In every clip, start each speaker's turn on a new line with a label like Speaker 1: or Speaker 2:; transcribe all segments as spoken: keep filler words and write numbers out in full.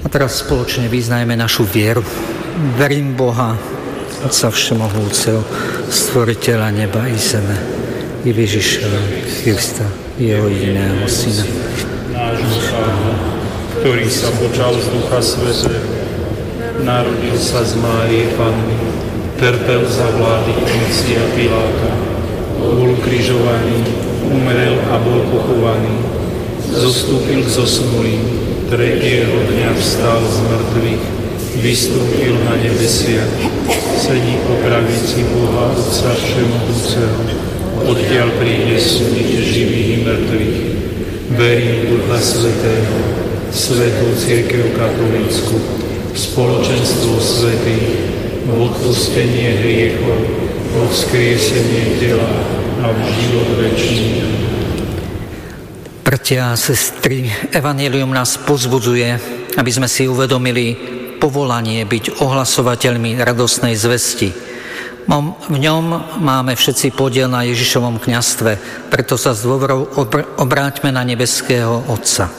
Speaker 1: A teraz spoločne vyznajme našu vieru. Verím Boha, Otca Všemohúceho, Stvoriteľa neba i zeme, i Ježiša Krista, jeho jediného Syna,
Speaker 2: nášho Pána, ktorý sa počal z Ducha Svätého, narodil sa z Márie Panny, trpel za vlády Poncia Piláta, bol ukrižovaný, umrel a bol pochovaný, zostúpil k zosnulým, tretieho dňa vstal z mŕtvych, vystúpil na nebesia, sedí po pravici Boha Otca Všemohúceho, odtiaľ príde súdiť živých i mŕtvych. Verím v Ducha Svätého, Svätú cirkev katolícku, spoločenstvo svätých, v odpustenie hriechov, vo vzkriesenie tela a v život večný.
Speaker 1: Bratia a sestry, evanjelium nás pozbudzuje, aby sme si uvedomili povolanie byť ohlasovateľmi radostnej zvesti. V ňom máme všetci podiel na Ježišovom kňazstve, preto sa s dôverou obráťme na nebeského Otca.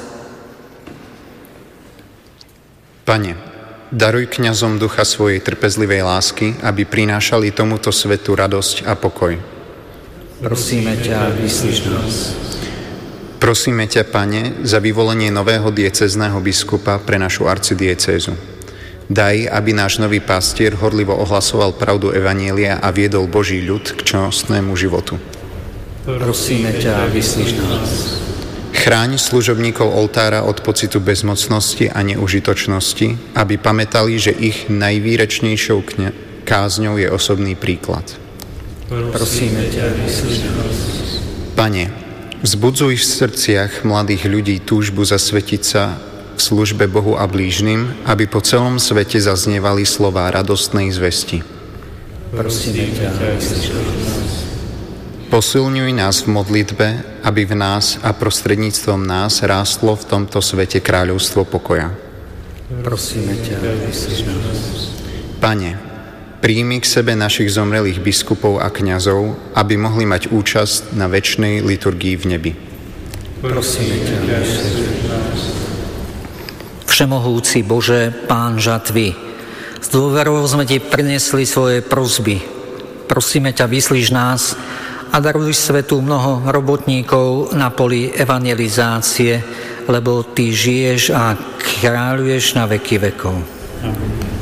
Speaker 3: Pane, daruj kňazom ducha svojej trpezlivej lásky, aby prinášali tomuto svetu radosť a pokoj.
Speaker 1: Prosíme ťa, vyslíš nás.
Speaker 3: Prosíme ťa, Pane, za vyvolenie nového diecézneho biskupa pre našu arcidiecézu. Daj, aby náš nový pastier horlivo ohlasoval pravdu evanjelia a viedol Boží ľud k čnostnému životu.
Speaker 1: Prosíme ťa, vyslíš nás.
Speaker 3: Chráň služobníkov oltára od pocitu bezmocnosti a neužitočnosti, aby pamätali, že ich najvýrečnejšou kňa- kázňou je osobný príklad.
Speaker 1: Prosíme ťa, vyslíš nás.
Speaker 3: Pane, vzbudzuj v srdciach mladých ľudí túžbu zasvetiť sa v službe Bohu a blížnym, aby po celom svete zaznievali slová radostnej zvesti.
Speaker 1: Prosíme ťa, vyslíš nás.
Speaker 3: Posilňuj nás v modlitbe, aby v nás a prostredníctvom nás rástlo v tomto svete kráľovstvo pokoja.
Speaker 1: Prosíme ťa, vyslíš nás.
Speaker 3: Pane, príjmi k sebe našich zomrelých biskupov a kňazov, aby mohli mať účasť na večnej liturgii v nebi.
Speaker 1: Prosíme ťa, vyslíš nás. Všemohúci Bože, Pán žatvy, s dôverou sme Ti prinesli svoje prosby. Prosíme ťa, vyslíš nás a daruj svetu mnoho robotníkov na poli evangelizácie, lebo Ty žiješ a kráľuješ na veky vekov.
Speaker 2: Amen.